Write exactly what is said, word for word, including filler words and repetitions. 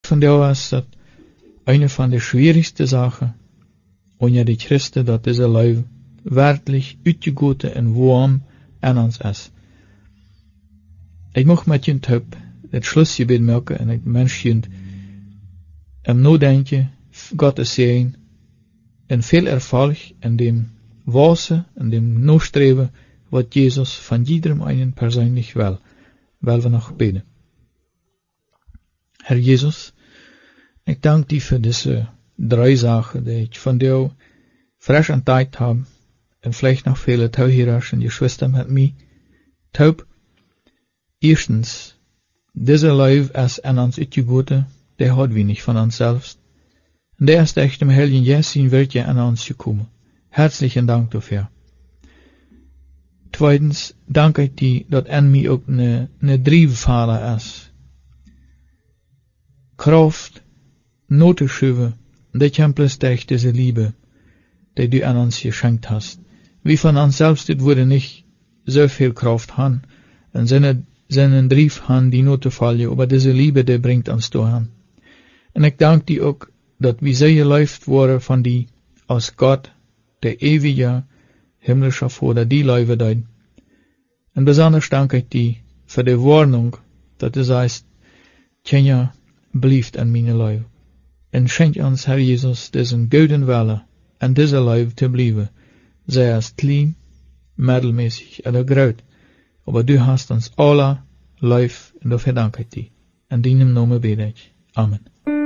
von dir ist, dass eine von der schwierigsten Sachen unter die Christen, dass diese Leib werklich uitgegoten en warm aan ons is. Ik mag met je op het schlussgebed maken en ik wens je hem nadenken, God te zien en veel erfolg in dem wasen en dem nastreven wat Jezus van iedereen einen persoonlijk wil, wil we nog bidden. Herr Jesus, ik dank dir voor deze drie zaken die ik van jou frisch ontdekt heb en vielleicht nog vele touwheraars en je Schwester met mij. Taub, erstens, deze Leib is aan ons uitgegoten, die had we niet van ons zelfs. En der ist echt im Heiligen Geist in Welt an uns gekommen. Herzlichen Dank dafür. Zweitens, danke ich dir, dass an mir auch eine, eine Driebfaller ist. Kraft, Notenschuwe, die Tempel echt diese Liebe, die du an uns geschenkt hast. Wie von uns selbst, das wurde nicht so viel Kraft haben, und seine, seinen Brief haben, die Notenfallen, aber diese Liebe, die bringt uns dahin. Und ich danke dir auch, dass wir sehr geläuft worden von die, als Gott, der ewige, himmlische Vater, die Läufe dein. Und besonders danke ich dir für die Warnung, dass du sagst, Tjenja, blieft an meine Läufe. Und schenk uns, Herr Jesus, diesen gouden Welle, an dieser Läufe zu bleiben, sei es klein, mittelmäßig oder groß. Aber du hast uns alle lief, und dafür danke ich dir. In deinem Namen bete ich. Amen.